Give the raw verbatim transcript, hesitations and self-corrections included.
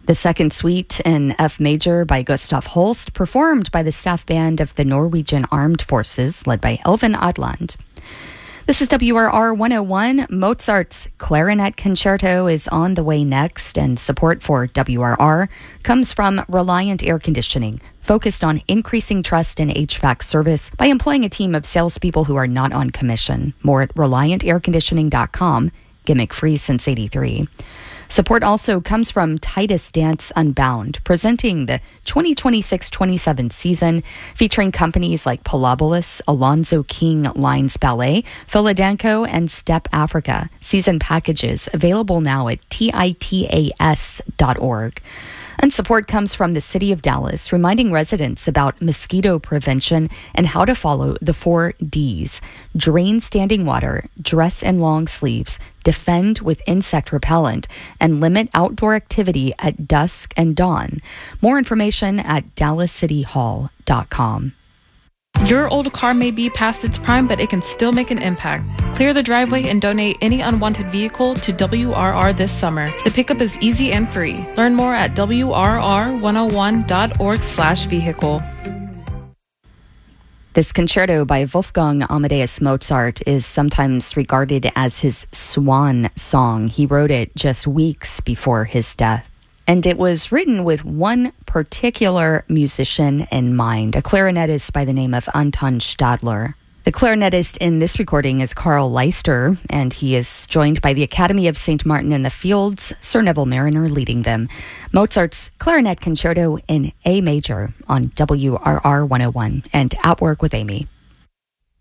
The second suite in F major by Gustav Holst, performed by the staff band of the Norwegian Armed Forces, led by Elvin Adland. This is W R R one oh one. Mozart's Clarinet Concerto is on the way next, and support for W R R comes from Reliant Air Conditioning, focused on increasing trust in H V A C service by employing a team of salespeople who are not on commission. More at reliant air conditioning dot com. Gimmick free since eighty-three. Support also comes from Titus Dance Unbound, presenting the twenty twenty-six twenty-seven season, featuring companies like Polobolus, Alonzo King Lines Ballet, Philadanco, and Step Africa. Season packages available now at titas dot org. And support comes from the City of Dallas, reminding residents about mosquito prevention and how to follow the four Ds. Drain standing water, dress in long sleeves, defend with insect repellent, and limit outdoor activity at dusk and dawn. More information at dallas city hall dot com. Your old car may be past its prime, but it can still make an impact. Clear the driveway and donate any unwanted vehicle to W R R this summer. The pickup is easy and free. Learn more at W R R one oh one dot org slash vehicle. This concerto by Wolfgang Amadeus Mozart is sometimes regarded as his swan song. He wrote it just weeks before his death. And it was written with one particular musician in mind, a clarinetist by the name of Anton Stadler. The clarinetist in this recording is Carl Leister, and he is joined by the Academy of Saint Martin in the Fields, Sir Neville Mariner leading them. Mozart's Clarinet Concerto in A major on W R R one oh one and At Work with Amy.